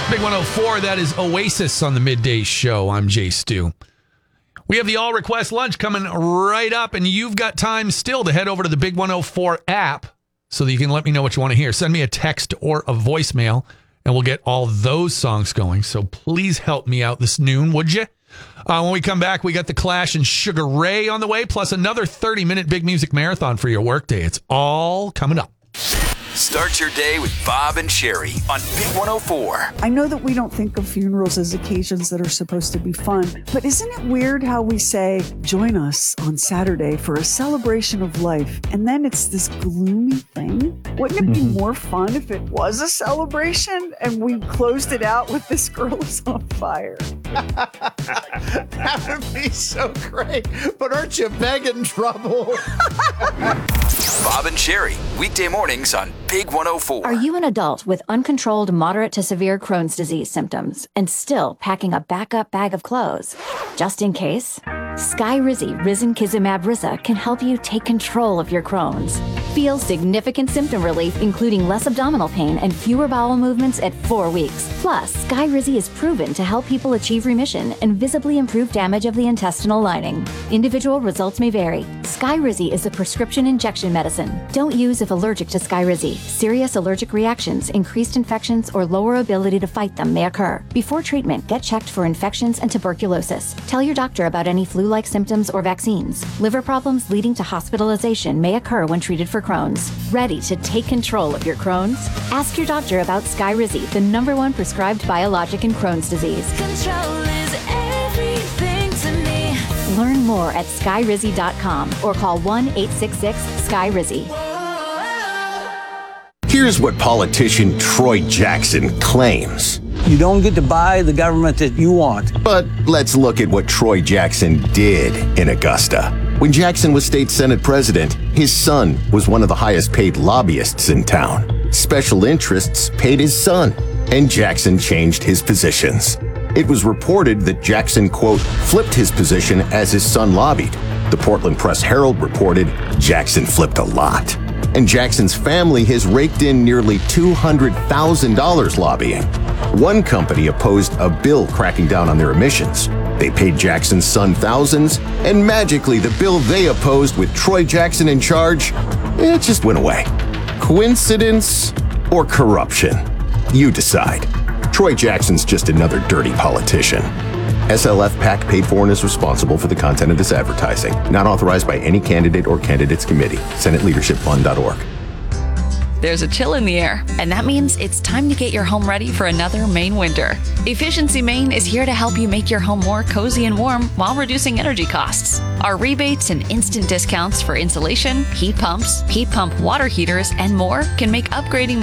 Big 104, that is Oasis on the Midday Show. I'm Jay Stu. We have the All Request Lunch coming right up, and you've got time still to head over to the Big 104 app so that you can let me know what you want to hear. Send me a text or a voicemail, and we'll get all those songs going. So please help me out this noon, would you? When we come back, we got The Clash and Sugar Ray on the way, plus another 30-minute big music marathon for your workday. It's all coming up. Start your day with Bob and Sherry on Big 104. I know that we don't think of funerals as occasions that are supposed to be fun, but isn't it weird how we say, join us on Saturday for a celebration of life, and then it's this gloomy thing? Wouldn't it be more fun if it was a celebration and we closed it out with this girl is on fire? That would be so great, but aren't you begging trouble? Bob and Sherry, weekday mornings on Big 104. Are you an adult with uncontrolled moderate to severe Crohn's disease symptoms and still packing a backup bag of clothes? Just in case, Skyrizi Risankizumab Risa can help you take control of your Crohn's. Feel significant symptom relief, including less abdominal pain and fewer bowel movements at 4 weeks. Plus, Skyrizi is proven to help people achieve remission and visibly improve damage of the intestinal lining. Individual results may vary. Skyrizi is a prescription injection medicine. Don't use if allergic to Skyrizi. Serious allergic reactions, increased infections, or lower ability to fight them may occur. Before treatment, get checked for infections and tuberculosis. Tell your doctor about any flu-like symptoms or vaccines. Liver problems leading to hospitalization may occur when treated for Crohn's. Ready to take control of your Crohn's? Ask your doctor about Skyrizi, the #1 prescribed biologic in Crohn's disease. Control is everything to me. Learn more at skyrizi.com or call 1-866-SKYRIZI. Here's what politician Troy Jackson claims. You don't get to buy the government that you want. But let's look at what Troy Jackson did in Augusta. When Jackson was state senate president, his son was one of the highest paid lobbyists in town. Special interests paid his son, and Jackson changed his positions. It was reported that Jackson, quote, flipped his position as his son lobbied. The Portland Press-Herald reported Jackson flipped a lot. And Jackson's family has raked in nearly $200,000 lobbying. One company opposed a bill cracking down on their emissions. They paid Jackson's son thousands, and magically the bill they opposed with Troy Jackson in charge, it just went away. Coincidence or corruption? You decide. Troy Jackson's just another dirty politician. SLF PAC paid for and is responsible for the content of this advertising. Not authorized by any candidate or candidates committee. SenateLeadershipFund.org. There's a chill in the air, and that means it's time to get your home ready for another Maine winter. Efficiency Maine is here to help you make your home more cozy and warm while reducing energy costs. Our rebates and instant discounts for insulation, heat pumps, heat pump water heaters, and more can make upgrading